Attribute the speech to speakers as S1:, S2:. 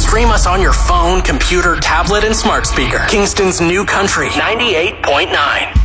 S1: Stream us on your phone, computer, tablet, and smart speaker. Kingston's New Country 98.9.